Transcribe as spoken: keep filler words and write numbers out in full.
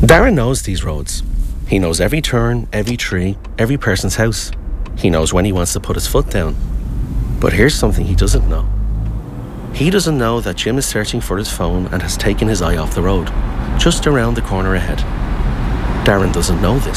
Darren knows these roads. He knows every turn, every tree, every person's house. He knows when he wants to put his foot down. But here's something he doesn't know. He doesn't know that Jim is searching for his phone and has taken his eye off the road, just around the corner ahead. Darren doesn't know this.